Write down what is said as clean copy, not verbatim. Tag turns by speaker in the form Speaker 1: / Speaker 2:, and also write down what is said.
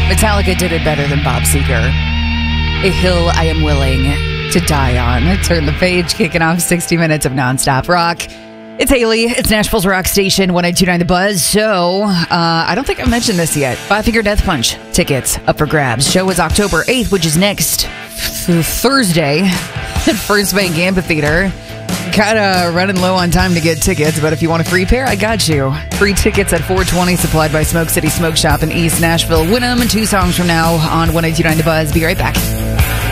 Speaker 1: Metallica did it better than Bob Seger. A hill I am willing to die on. Turn the page, kicking off 60 minutes of nonstop rock. It's Haley. It's Nashville's rock station, 102.9 The Buzz. So, I don't think I mentioned this yet. Five Finger Death Punch tickets up for grabs. Show is October 8th, which is next Thursday at First Bank Amphitheater. Kind of running low on time to get tickets, but if you want a free pair, I got you. Free tickets at 420, supplied by Smoke City Smoke Shop in East Nashville. Win them in 2 songs from now on 102.9 The Buzz. Be right back.